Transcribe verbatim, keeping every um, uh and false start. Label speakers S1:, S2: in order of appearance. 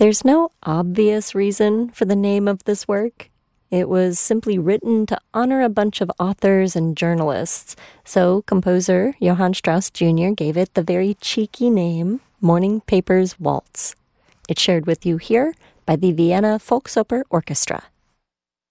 S1: There's no obvious reason for the name of this work. It was simply written to honor a bunch of authors and journalists, so composer Johann Strauss Junior gave it the very cheeky name, Morning Papers Waltz. It's shared with you here by the Vienna Volksoper Orchestra.